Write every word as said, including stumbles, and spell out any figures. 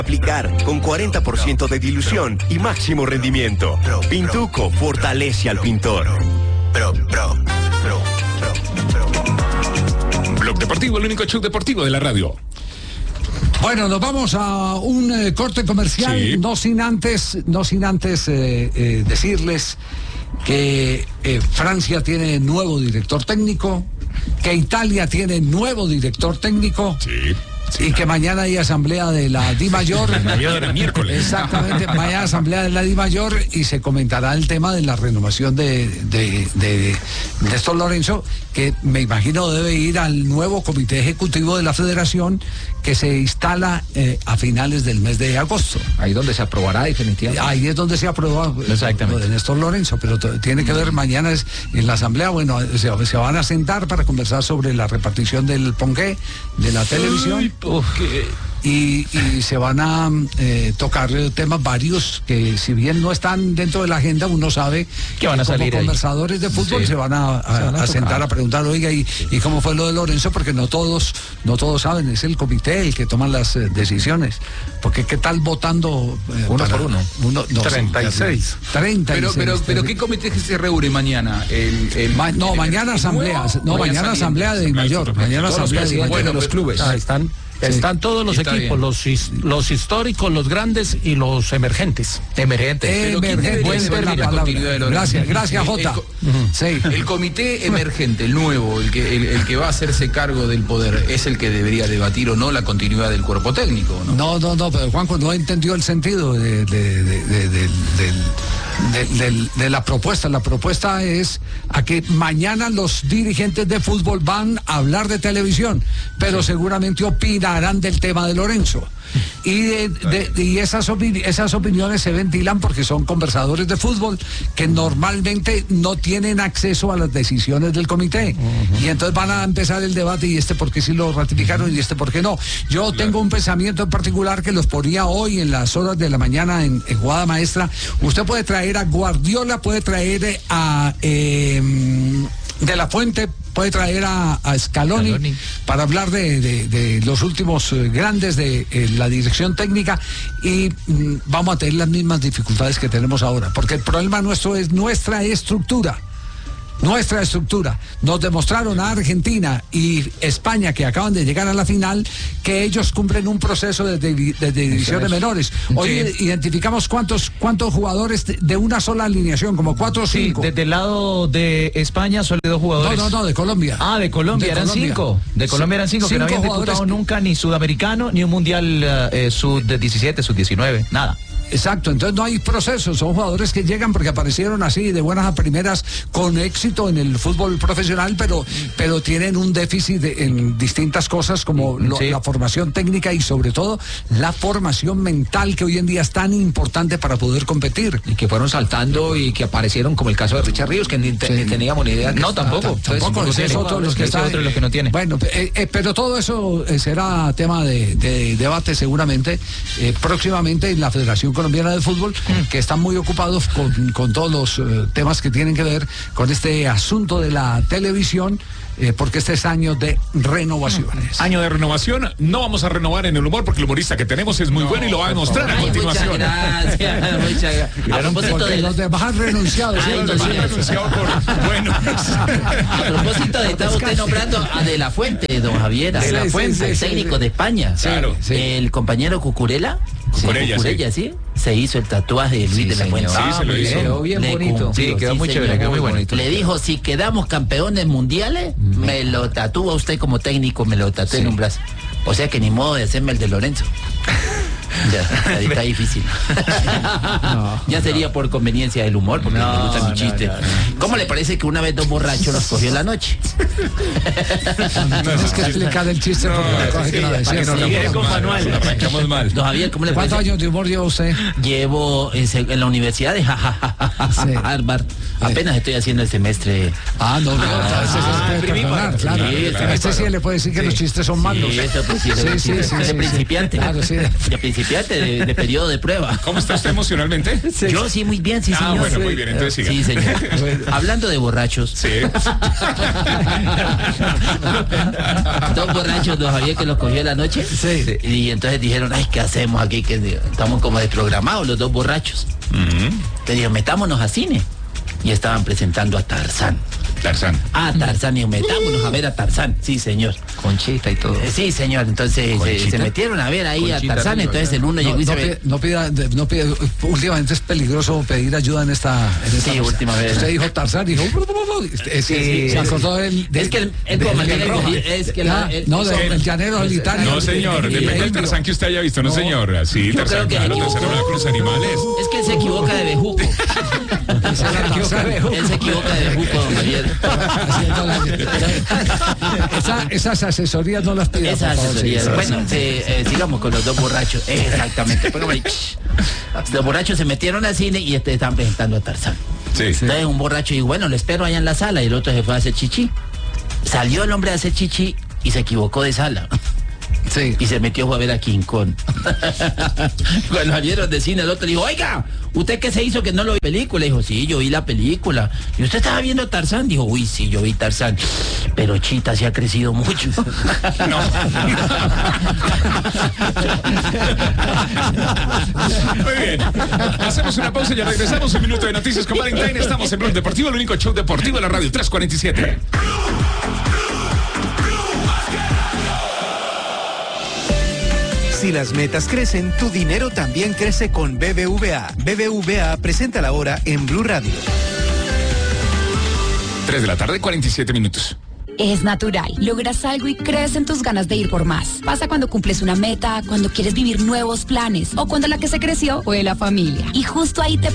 Aplicar con cuarenta por ciento de dilución y máximo rendimiento. Pintuco fortalece al pintor. Bro, bro, bro, bro, bro. Blog Deportivo, el único show deportivo de la radio. Bueno, nos vamos a un eh, corte comercial, sí. no sin antes, no sin antes eh, eh, decirles que eh, Francia tiene nuevo director técnico, que Italia tiene nuevo director técnico. Sí. Sí. Y que mañana hay asamblea de la Di Mayor. Mañana miércoles. Exactamente, mañana asamblea de la Di Mayor y se comentará el tema de la renovación de, de, de Néstor Lorenzo, que me imagino debe ir al nuevo comité ejecutivo de la federación que se instala eh, a finales del mes de agosto. Ahí donde se aprobará definitivamente. Ahí es donde se aprueba lo de Néstor Lorenzo, pero t- tiene que ver mañana es, en la asamblea, bueno, se, se van a sentar para conversar sobre la repartición del ponqué, de la televisión. Uy, ¿por Y, y se van a eh, tocar temas varios que si bien no están dentro de la agenda, uno sabe que van a como salir conversadores ahí de fútbol sí. se van a, a, se van a, a sentar a preguntar, oiga, ¿y, y cómo fue lo de Lorenzo? Porque no todos, no todos saben, es el comité el que toma las eh, decisiones. Porque qué tal votando eh, uno para, por uno. uno no, treinta y seis. treinta y seis. Pero, pero, pero ¿qué comité se reúne mañana? El, el, Ma, no, el, mañana el, asamblea, el, no, mañana asamblea de mayor, mañana asamblea de bueno, de los clubes. Ah, están Sí. Están todos los Está equipos, los, los históricos, los grandes y los emergentes. Emergentes. Emergente, buen término. Gracias, gracias, Jota. El, uh-huh. sí. el comité emergente, el nuevo, el que, el, el que va a hacerse cargo del poder, es el que debería debatir o no la continuidad del cuerpo técnico, ¿no? No, no, no, pero Juanjo no entendió el sentido de, de, de, de, de, de, de, de, de, de la propuesta. La propuesta es a que mañana los dirigentes de fútbol van a hablar de televisión, pero seguramente opinarán del tema de Lorenzo. Y, de, de, y esas, opini- esas opiniones se ventilan porque son conversadores de fútbol que normalmente no tienen acceso a las decisiones del comité. Uh-huh. Y entonces van a empezar el debate y este por qué sí lo ratificaron y este por qué no. Yo claro. tengo un pensamiento en particular que los ponía hoy en las horas de la mañana en, en Jugada Maestra. Usted puede traer a Guardiola, puede traer a eh, De La Fuente, puede traer a, a Scaloni, Scaloni para hablar de, de, de los últimos eh, grandes de eh, la dirección técnica y mm, vamos a tener las mismas dificultades que tenemos ahora, porque el problema nuestro es nuestra estructura. Nuestra estructura. Nos demostraron a Argentina y España, que acaban de llegar a la final, que ellos cumplen un proceso de, de, de, de divisiones menores. Hoy sí. identificamos cuántos cuántos jugadores de, de una sola alineación, como cuatro o cinco. Sí, desde el lado de España solo dos jugadores. No, no, no, de Colombia. Ah, de Colombia, de eran Colombia. cinco. De Colombia eran cinco, cinco que no habían disputado nunca ni sudamericano, ni un mundial eh, sub diecisiete, sub diecinueve, nada. Exacto, entonces no hay proceso, son jugadores que llegan porque aparecieron así de buenas a primeras con éxito en el fútbol profesional, pero, pero tienen un déficit de, en distintas cosas como lo, sí. la formación técnica y sobre todo la formación mental que hoy en día es tan importante para poder competir. Y que fueron saltando y que aparecieron como el caso de Richard Ríos, que ni, te, sí. ni teníamos ni idea. Que no, está, tampoco. T- tampoco, ese es otro de los que está. Otro de los que no tiene. Bueno, eh, eh, pero todo eso eh, será tema de, de debate seguramente eh, próximamente en la Federación Colombiana de Fútbol, mm. que están muy ocupados con, con todos los uh, temas que tienen que ver con este asunto de la televisión, eh, porque este es año de renovaciones. Mm. Año de renovación, no vamos a renovar en el humor porque el humorista que tenemos es muy no, bueno y lo va a demostrar a continuación. Muchas gracias, muchas gracias. A propósito de los demás han renunciado. Ay, ¿sí? no, los demás renunciado por bueno. A propósito de estaba usted nombrando a De La Fuente, don Javier, De La Fuente, sí, el sí, técnico sí. de España. Claro. Sí. El compañero Cucurella. Cucurella, Cucurella, sí. sí. Se hizo el tatuaje de Luis sí, de la Fuente. Sí, se lo hizo. Quedó bien Le bonito. cumplió, Sí, quedó sí, muy señor. chévere, quedó muy bonito. Le dijo, si quedamos campeones mundiales, mm. me lo tatúa usted como técnico, me lo tatúa sí. en un brazo. O sea que ni modo de hacerme el de Lorenzo. Ya, está, está difícil. No, ya sería no. por conveniencia del humor, porque no, me gusta mi chiste. No, no, no. ¿Cómo le parece que una vez dos borrachos los cogió en la noche? Tienes que explicar el chiste no, porque no, sí, que no decía. No, no, con Manuel. Arrancamos mal. Don Javier, ¿cómo le ¿cuántos parece? años de humor lleva usted? Llevo en, en la universidad de sí. Harvard. Apenas estoy haciendo el semestre. Ah, no, no. Ah, este ah, se puede perdonar, claro. Sí, este sí le puede decir que sí. los chistes son malos. Sí, esto, pues, sí, sí, sí, sí, sí, de sí, principiante. Claro, sí. De principiante. principiante de, de periodo de prueba. ¿Cómo está usted emocionalmente? Sí. Yo sí, muy bien, sí, ah, señor. bueno, muy bien, entonces siga. Sí, señor. Hablando de borrachos. Sí. Dos borrachos, don Javier, que los cogió la noche. Sí. Y entonces dijeron, ay, ¿qué hacemos aquí? Que estamos como desprogramados los dos borrachos. Uh-huh. Te digo, metámonos a cine. Y estaban presentando a Tarzán. Tarzán. Ah, Tarzán, y metámonos a ver a Tarzán, sí, señor. Conchita y todo. Eh, sí, señor, entonces se, se metieron a ver ahí Conchita a Tarzán, arriba, entonces el uno No, llegó y no se pida, ve. no pida, no pida, últimamente es peligroso pedir ayuda en esta, en esta Sí, mesa. última vez. Usted dijo Tarzán, dijo, es, Sí, sí, se sí. acordó del, Es que el, el como del- el- del- es que la, Ah, el- no, el- del el llanero solitario. No, señor, Y- depende y- del Tarzán que usted haya visto, no, No. señor. Así, Yo Tarzán, creo que claro, se Tarzán habla con los animales. es que él se equivoca de bejuco. Ese era Tarzán. Él se equivoca de bejuco, don Javier. Haciendo la- Esa- esas asesorías no las pida. Esa por favor, asesoría. sí, sí, Bueno, sí. eh, eh, sigamos con los dos borrachos. Exactamente. Póngame ahí. Los borrachos se metieron al cine y este estaban presentando a Tarzán. Sí. Entonces un borracho dijo, bueno, lo espero allá en la sala, y el otro se fue a hacer chichi. Salió el hombre a hacer chichi y se equivocó de sala. Sí. Y se metió a ver a King Kong. Cuando salieron de cine, el otro dijo, oiga, ¿usted qué se hizo que no lo vi película? Dijo, sí, yo vi la película. ¿Y usted estaba viendo Tarzán? Dijo, uy, sí, yo vi Tarzán. Pero Chita se ha crecido mucho. No. Muy bien. Hacemos una pausa y ya regresamos. Un minuto de noticias con Valentine. Estamos en Blog Deportivo, el único show deportivo de la radio. tres cuarenta y siete. Si las metas crecen, tu dinero también crece con B B V A. B B V A presenta la hora en Blue Radio. tres de la tarde, cuarenta y siete minutos. Es natural. Logras algo y crees en tus ganas de ir por más. Pasa cuando cumples una meta, cuando quieres vivir nuevos planes o cuando la que se creció fue la familia. Y justo ahí te